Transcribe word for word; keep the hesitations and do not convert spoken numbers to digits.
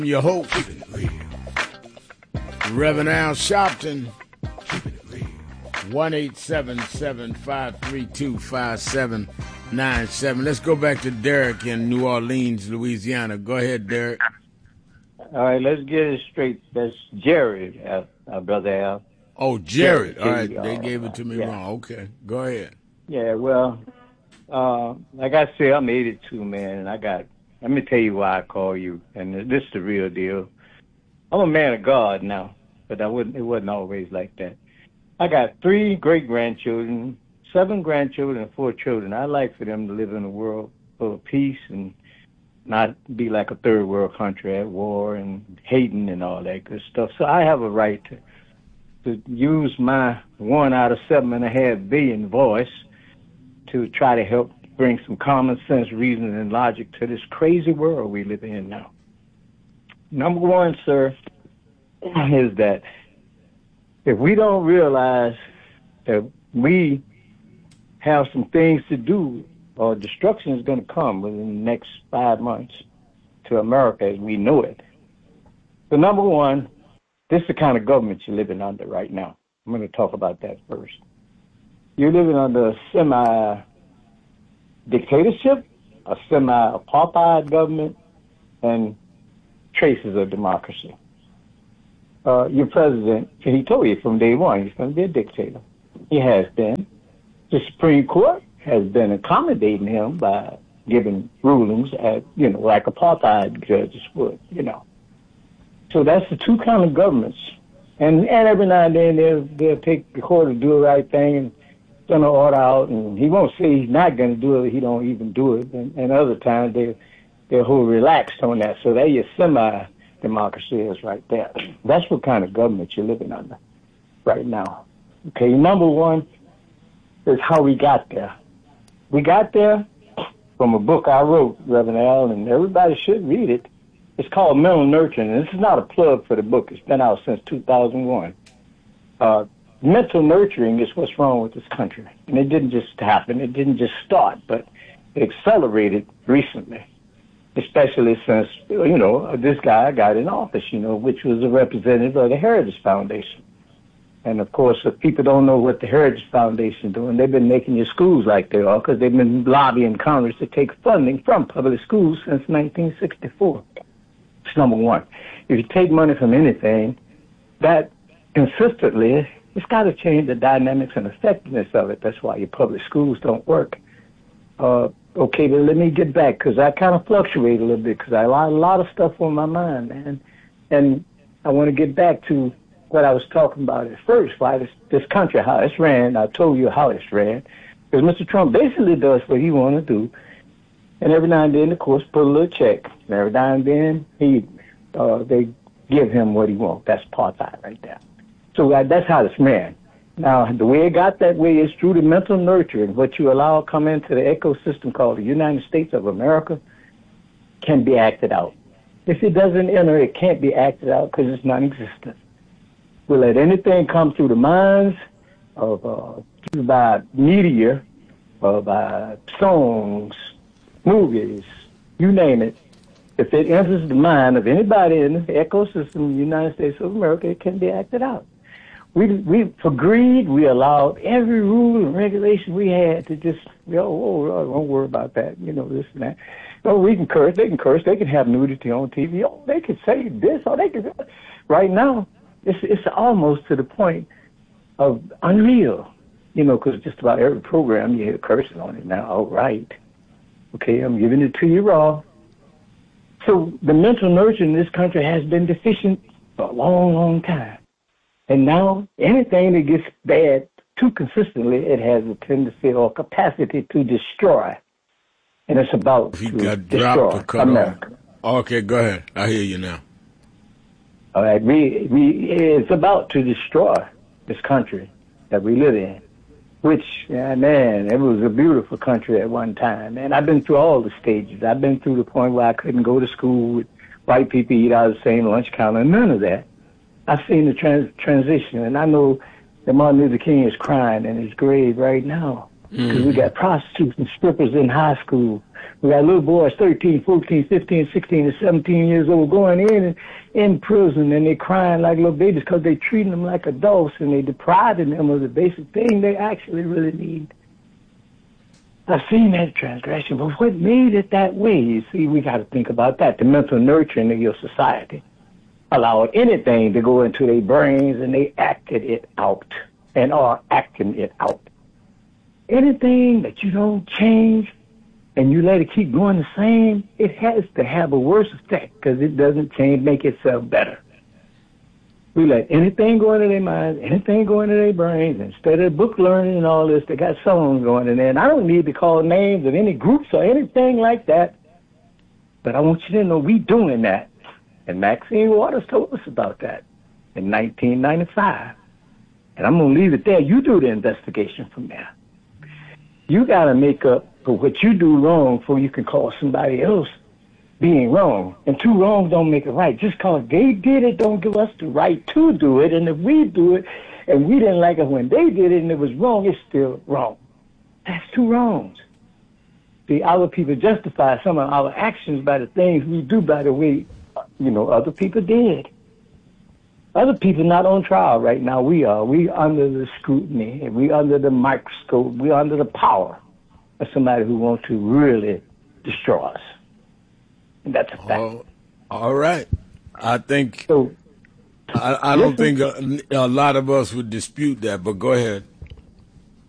Your host, Reverend Al Sharpton, one eight seven seven, five three two, five seven nine seven. Let's go back to Derek in New Orleans, Louisiana. Go ahead, Derek. All right, let's get it straight. That's Jared, uh, uh, Brother Al. Oh, Jared. All right, Jared, they uh, gave it to me yeah. wrong. Okay, go ahead. Yeah, well, uh, like I said, I'm eighty-two, man, and I got, let me tell you why I call you, and this is the real deal. I'm a man of God now, but I wouldn't, it wasn't always like that. I got three great-grandchildren, seven grandchildren, and four children. I like for them to live in a world full of peace and not be like a third world country at war and hating and all that good stuff. So I have a right to, to use my one out of seven and a half billion voice to try to help bring some common sense, reason, and logic to this crazy world we live in now. Number one, sir, is that if we don't realize that we have some things to do, or destruction is going to come within the next five months to America as we know it. So number one, this is the kind of government you're living under right now. I'm going to talk about that first. You're living under a semi-dictatorship, a semi-apartheid government, and traces of democracy. Uh, your president, he told you from day one he's going to be a dictator. He has been. The Supreme Court has been accommodating him by giving rulings at, you know, like apartheid judges would, you know. So that's the two kind of governments. And and every now and then they'll, they'll take the court to do the right thing and send an order out, and he won't say he's not going to do it, he don't even do it. And, and other times they, they're whole relaxed on that. So there your semi-democracy is right there. That's what kind of government you're living under right now. Okay, number one is how we got there. We got there from a book I wrote, Reverend Al, and everybody should read it. It's called Mental Nurturing, and this is not a plug for the book. It's been out since two thousand one. Uh, mental nurturing is what's wrong with this country. And it didn't just happen. It didn't just start, but it accelerated recently, especially since, you know, this guy got in office, you know, which was a representative of the Heritage Foundation. And, of course, if people don't know what the Heritage Foundation is doing, they've been making your schools like they are because they've been lobbying Congress to take funding from public schools since nineteen sixty-four. It's number one. If you take money from anything, that consistently, it's got to change the dynamics and effectiveness of it. That's why your public schools don't work. Uh, okay, but let me get back because I kind of fluctuate a little bit because I have a lot of stuff on my mind, man. And I want to get back to what I was talking about at first, why this, this country, how it's ran. I told you how it's ran. Because Mister Trump basically does what he want to do. And every now and then, of course, put a little check. And every now and then, he, uh, they give him what he wants. That's apartheid right there. So uh, that's how it's ran. Now, the way it got that way is through the mental nurturing. What you allow come into the ecosystem called the United States of America can be acted out. If it doesn't enter, it can't be acted out because it's non-existent. We let anything come through the minds of uh, through by media, or by songs, movies, you name it. If it enters the mind of anybody in the ecosystem of the United States of America, it can be acted out. We, we for greed, we allowed every rule and regulation we had to just, oh, oh, oh, don't worry about that, you know, this and that. Oh, we can curse, they can curse, they can have nudity on T V, oh, they can say this, or they can, right now, It's it's almost to the point of unreal, you know, because just about every program you hear cursing on it now. All right, okay, I'm giving it to you raw. So the mental nurturing in this country has been deficient for a long, long time. And now anything that gets bad too consistently, it has a tendency or capacity to destroy. And it's about he to got destroy dropped or cut America. Off. Okay, go ahead. I hear you now. All right, we, we, it's about to destroy this country that we live in, which, yeah, man, it was a beautiful country at one time. And I've been through all the stages. I've been through the point where I couldn't go to school with white people eat out of the same lunch counter, none of that. I've seen the trans- transition, and I know that Martin Luther King is crying in his grave right now because mm-hmm. we got prostitutes and strippers in high school We got little boys, thirteen, fourteen, fifteen, sixteen, and seventeen years old, going in and in prison, and they crying like little babies because they treating them like adults, and they depriving them of the basic thing they actually really need. I've seen that transgression, but what made it that way? You see, we got to think about that. The mental nurturing of your society allowed anything to go into their brains, and they acted it out and are acting it out. Anything that you don't change and you let it keep going the same, it has to have a worse effect because it doesn't change, make itself better. We let anything go into their minds, anything go into their brains. Instead of book learning and all this, they got songs going in there. And I don't need to call names of any groups or anything like that. But I want you to know we doing that. And Maxine Waters told us about that in nineteen ninety-five. And I'm going to leave it there. You do the investigation from there. You got to make up for what you do wrong before you can call somebody else being wrong. And two wrongs don't make it right. Just because they did it don't give us the right to do it. And if we do it and we didn't like it when they did it and it was wrong, it's still wrong. That's two wrongs. See, our people justify some of our actions by the things we do by the way, you know, other people did. Other people not on trial right now. We are. We under the scrutiny. We under the microscope. We under the power of somebody who wants to really destroy us. And that's a fact. Oh, all right. I think so. I, I don't think a, a lot of us would dispute that, but go ahead.